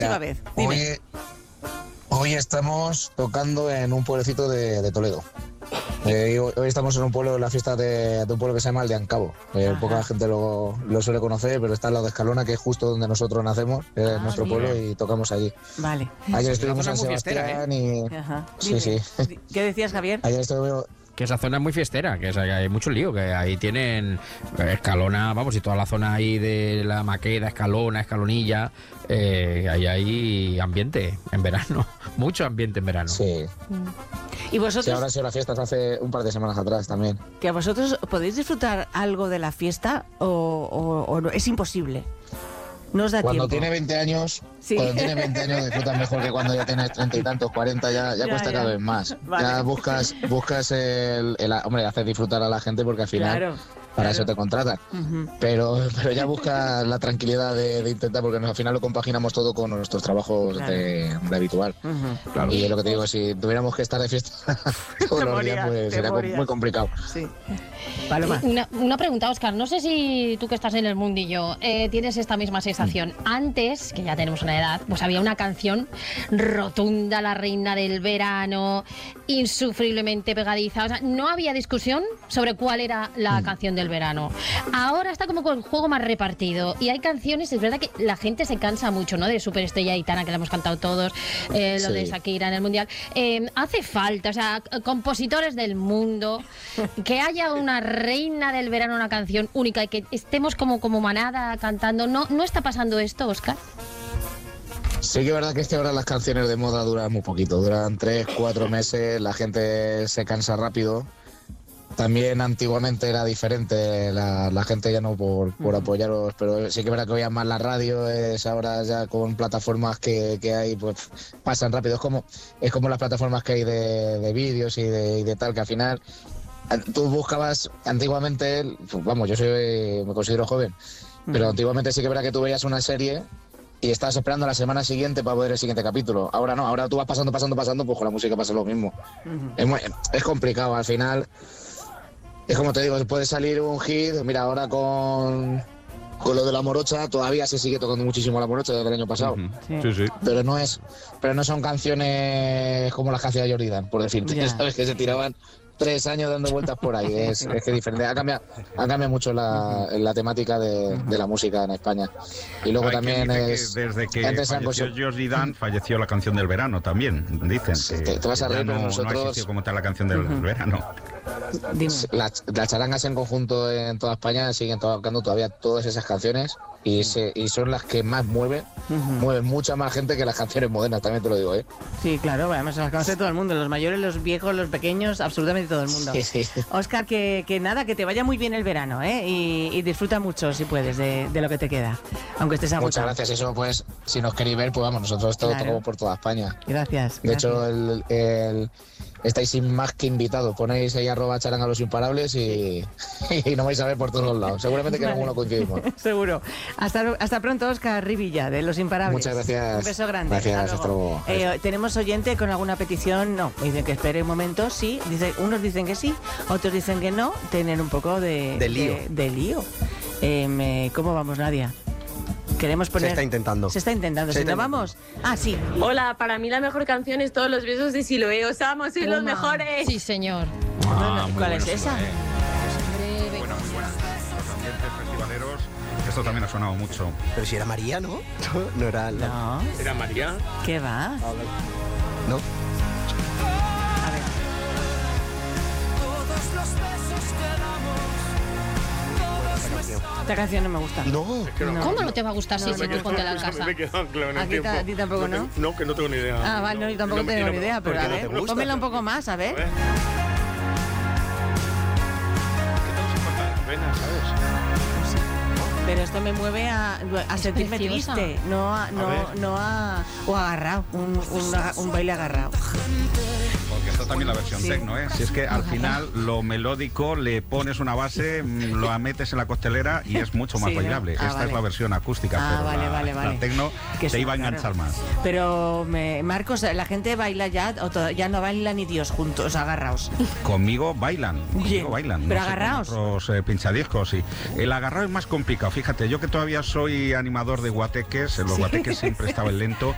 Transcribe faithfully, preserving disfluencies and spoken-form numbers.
próxima vez. Dime. Hoy, hoy estamos tocando en un pueblecito de, de Toledo. Eh, hoy, hoy estamos en un pueblo, en la fiesta de, de un pueblo que se llama Aldeancabo. Eh, poca gente lo, lo suele conocer, pero está al lado de Escalona, que es justo donde nosotros nacemos, es Ah, nuestro mira. pueblo, y tocamos allí. Vale. Ayer estuvimos una en muy fiestera, Sebastián y... Ajá. Sí, Dime. sí. ¿Qué decías, Javier? Ayer estuvimos... Que esa zona es muy fiestera, que es- hay mucho lío, que ahí tienen Escalona, vamos, y toda la zona ahí de la Maqueda, Escalona, Escalonilla, eh, ahí hay ambiente en verano, mucho ambiente en verano. Sí. ¿Y vosotros, Sí, ahora ha sido las fiestas hace un par de semanas atrás también. que a vosotros podéis disfrutar algo de la fiesta o, o- o no? Es imposible? No os da Cuando tiempo. tiene veinte años, Sí. cuando tiene veinte años disfrutas mejor que cuando ya tienes treinta y tantos, cuarenta, ya, ya, Ya, cuesta ya. cada vez más. Vale. Ya buscas, buscas el, el- hombre, hacer disfrutar a la gente porque al final Claro, para claro. eso te contratan. Ujú. Pero, pero ya buscas la tranquilidad de, de intentar, porque al final lo compaginamos todo con nuestros trabajos Claro. de, de habitual. Ujú. Claro. Y lo que te digo, si tuviéramos que estar de fiesta todos Te los morías, días, te pues sería morías. muy complicado. Sí. Paloma. Una, una pregunta, Óscar. No sé si tú que estás en el mundillo eh, tienes esta misma sensación. Antes, que ya tenemos una edad, pues había una canción rotunda, la reina del verano, insufriblemente pegadiza. O sea, no había discusión sobre cuál era la canción del verano. Ahora está como con el juego más repartido. Y hay canciones, es verdad que la gente se cansa mucho, ¿no? De Superestrella Aitana, que la hemos cantado todos, eh, lo Sí. de Shakira en el Mundial. Eh, hace falta, o sea, c- compositores del mundo, que haya una reina del verano, una canción única y que estemos como, como manada cantando. ¿No, no está pasando esto, Óscar? Sí que es verdad que es que ahora las canciones de moda duran muy poquito, duran tres, cuatro meses, la gente se cansa rápido. También antiguamente era diferente, la, la gente ya no por, por apoyaros, pero sí que es verdad que oían más la radio, es ahora ya con plataformas que, que hay, pues pasan rápido. Es como, es como las plataformas que hay de, de vídeos y de, y de tal, que al final tú buscabas antiguamente, pues, vamos, yo soy, me considero joven, pero antiguamente sí que es verdad que tú veías una serie y estabas esperando la semana siguiente para ver el siguiente capítulo. Ahora no, ahora tú vas pasando, pasando, pasando, pues con la música pasa lo mismo. Es, muy- es complicado, al final, es como te digo, puede salir un hit, mira, ahora con, con lo de la morocha, todavía se sigue tocando muchísimo la morocha desde el año pasado. Ujú. Sí. Sí, sí. Pero no es, pero no son canciones como las que hacía Jordi Dan, por decirte, Ya. sabes que se tiraban tres años dando vueltas por ahí. Es, es que diferente. Ha cambiado, ha cambiado mucho la, la temática de, de la música en España. Y luego Hay quien también dice es. que desde que antes eran falleció cosas- Jordi Dan, falleció la canción del verano también, dicen. Sí, que- te- te vas a que ya reír, pero no, no nosotros- existió como tal la canción del verano. Dime. Las, las charangas en conjunto en toda España siguen tocando todavía todas esas canciones y, se, y son las que más mueven. Ujú. Mueven mucha más gente que las canciones modernas, también te lo digo, ¿eh? Sí, claro, además las conoce todo el mundo, los mayores, los viejos, los pequeños, absolutamente todo el mundo. Sí, sí. Óscar, que, que nada, que te vaya muy bien el verano, ¿eh? Y, y disfruta mucho, si puedes, de, de lo que te queda, aunque estés agotado. Muchas gracias. Eso, pues, si nos queréis ver, pues vamos, nosotros todos Claro. tocamos por toda España. Gracias. De hecho, gracias. el, el- estáis sin más que invitados. Ponéis ahí arroba charanga los imparables y, y nos vais a ver por todos lados. Seguramente que en Vale. alguno coincidimos. Seguro. Hasta, hasta pronto, Óscar Rivilla, de Los Imparables. Muchas gracias. Un beso grande. Gracias, hasta luego. Eh, ¿Tenemos oyente con alguna petición? No. Dicen que espere un momento. Sí. Dice, unos dicen que sí, otros dicen que no. Tienen un poco de... De lío. De, de lío. Eh, me- ¿Cómo vamos, Nadia? Queremos poner... Se está intentando. Se está intentando. Se Si está no vamos... Ah, sí. Hola, para mí la mejor canción es Todos los besos de Siloé. Os amo, sois los Toma. mejores. Sí, señor. Ah, muy ¿Cuál es bueno, esa? sí, eh. Bueno, muy buenas. Los ambientes festivaleros, esto también ha sonado mucho. Pero si era María, ¿no? No era la... No. ¿Era María? ¿Qué va? ¿No? A ver. Esta canción no me gusta. No. No. ¿Cómo no te va a gustar si No, si no, tú ponte la casa? Me he quedado claro en el ¿A ti ta- tiempo. a ti tampoco, no? te- No, que no tengo ni idea. Ah, vale, no, yo tampoco No me- tengo no ni me- idea, pero ¿por a qué no ver, te gusta? pónmela un poco más, a A ver. ver. Que tengo sin cortar las venas, ¿sabes? Pero esto me mueve a, a Es sentirme preciosa. triste, no a, no, ver. no a, o agarrado, un, un, un baile agarrado. Porque esto también la versión Sí. tecno, ¿eh? Si es que al final lo melódico le pones una base, mm, lo metes en la costelera y es mucho más Sí, ¿no? bailable. Ah, Esta vale. es la versión acústica, Ah, pero vale, la, vale, vale. la tecno Que te sí, iba a claro. enganchar más. Pero, me, Marcos, la gente baila ya, o to- ya no baila ni Dios juntos, agarrados. Conmigo bailan, Bien, conmigo bailan. pero no sé, con agarraos. otros eh, pinchadiscos, sí. El agarrado es más complicado. Fíjate, yo que todavía soy animador de guateques, en los Sí. guateques siempre estaba el lento.